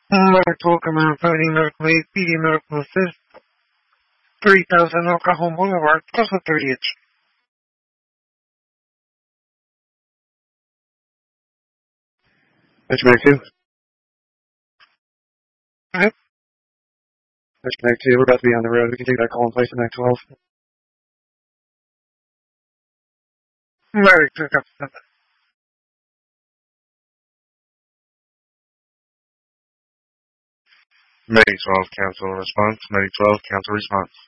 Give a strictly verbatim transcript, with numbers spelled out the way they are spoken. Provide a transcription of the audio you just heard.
Medical Command Fighting Medical Aid, P D Medical Assist, three thousand El Cajon Boulevard, Plaza thirtieth. That's Mac two. Alright. That's Mac two. We're about to be on the road. We can take that call in place at Mac twelve. Very quick up. Medic twelve, cancel response. Medic twelve, cancel response.